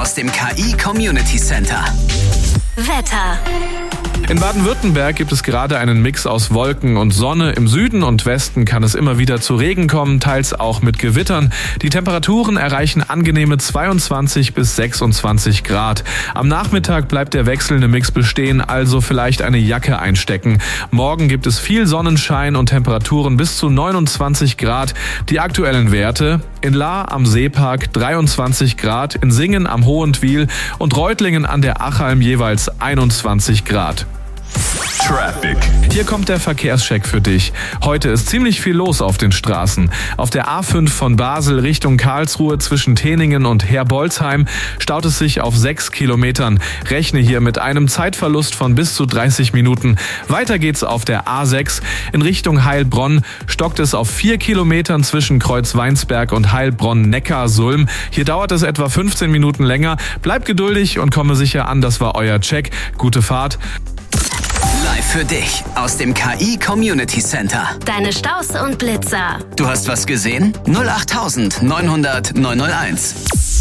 aus dem KI Community Center. Wetter. In Baden-Württemberg gibt es gerade einen Mix aus Wolken und Sonne. Im Süden und Westen kann es immer wieder zu Regen kommen, teils auch mit Gewittern. Die Temperaturen erreichen angenehme 22 bis 26 Grad. Am Nachmittag bleibt der wechselnde Mix bestehen, also vielleicht eine Jacke einstecken. Morgen gibt es viel Sonnenschein und Temperaturen bis zu 29 Grad. Die aktuellen Werte: in Lahr am Seepark 23 Grad, in Singen am Hohentwiel und Reutlingen an der Achalm jeweils 21 Grad. Traffic. Hier kommt der Verkehrscheck für dich. Heute ist ziemlich viel los auf den Straßen. Auf der A5 von Basel Richtung Karlsruhe zwischen Teningen und Herbolzheim staut es sich auf 6 Kilometern. Rechne hier mit einem Zeitverlust von bis zu 30 Minuten. Weiter geht's auf der A6 in Richtung Heilbronn. Stockt es auf 4 Kilometern zwischen Kreuzweinsberg und Heilbronn-Neckar-Sulm. Hier dauert es etwa 15 Minuten länger. Bleib geduldig und komme sicher an. Das war euer Check. Gute Fahrt. Live für dich aus dem KI Community Center. Deine Staus und Blitzer. Du hast was gesehen? 08900 901.